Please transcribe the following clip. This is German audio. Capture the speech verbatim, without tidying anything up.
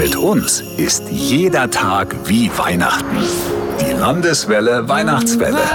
Mit uns ist jeder Tag wie Weihnachten. Die Landeswelle Weihnachtswelle.